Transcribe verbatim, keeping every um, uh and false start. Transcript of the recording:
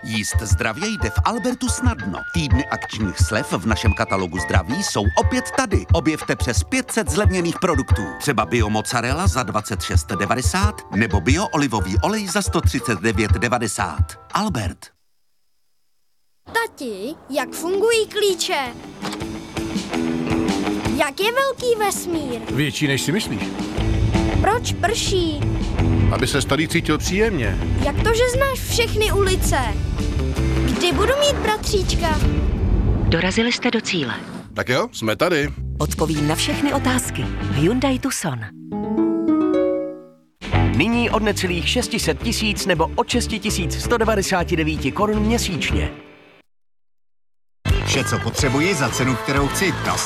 Jíst zdravě jde v Albertu snadno. Týdny akčních slev v našem katalogu zdraví jsou opět tady. Objevte přes pět set zlevněných produktů. Třeba bio mozzarella za dvacet šest devadesát nebo bio olivový olej za sto třicet devět devadesát. Albert. Tati, jak fungují klíče? Jak je velký vesmír? Větší, než si myslíš. Proč prší? Aby se tady cítil příjemně. Jak to, že znáš všechny ulice? Kdy budu mít bratříčka? Dorazili jste do cíle. Tak jo, jsme tady. Odpoví na všechny otázky. Hyundai Tucson. Nyní od necelých šest set tisíc nebo od šest tisíc sto devadesát devět korun měsíčně. Vše, co potřebuji za cenu, kterou chci, to